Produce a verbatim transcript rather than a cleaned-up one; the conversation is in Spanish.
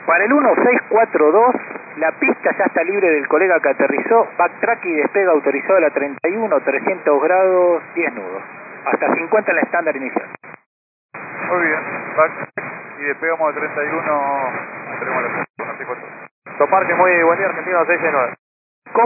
Para el uno seis cuatro dos, la pista ya está libre del colega que aterrizó, backtrack y despegue autorizado a la treinta y uno, trescientos grados, diez nudos. Hasta cincuenta en la estándar inicial. Muy bien, backtrack y despegamos a treinta y uno, tenemos la treinta y uno, Tomar que muy buen día, Argentino seis nueve.